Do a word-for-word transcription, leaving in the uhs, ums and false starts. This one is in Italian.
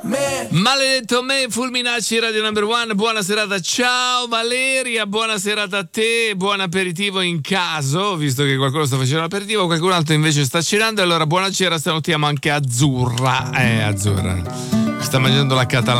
me. Maledetto me, Fulminacci, Radio Number One, buona serata, ciao Valeria, buona serata a te, buon aperitivo in caso, visto che qualcuno sta facendo l'aperitivo, qualcun altro invece sta cenando, allora buonasera, salutiamo anche Azzurra, eh Azzurra, sta mangiando la catalana.